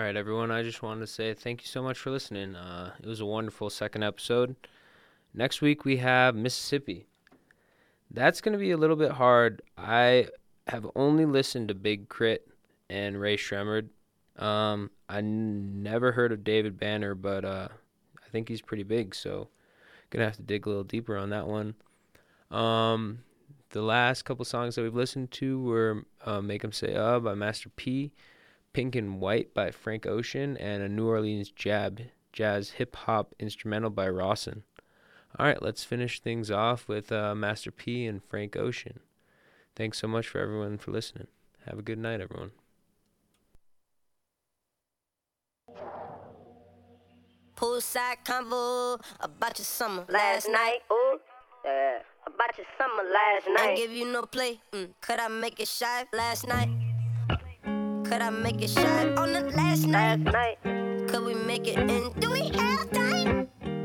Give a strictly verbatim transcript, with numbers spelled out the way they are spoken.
right, everyone. I just wanted to say thank you so much for listening. Uh, it was a wonderful second episode. Next week we have Mississippi. That's going to be a little bit hard. I have only listened to Big Crit and Ray Shremmerd. Um, I n- never heard of David Banner, but uh, I think he's pretty big, so gonna have to dig a little deeper on that one. Um, the last couple songs that we've listened to were uh, "Make 'Em Say Uh" by Master P, "Pink and White" by Frank Ocean, and a New Orleans jab, jazz hip hop instrumental by Rawson. All right, let's finish things off with uh, Master P and Frank Ocean. Thanks so much for everyone for listening. Have a good night, everyone. Poolside convo about your summer last night. Ooh, yeah. About your summer last night. Ain't give you no play. Mm. Could I make it shy last night? Could I make it shy on the last night? Last night. Could we make it in? Do we have time?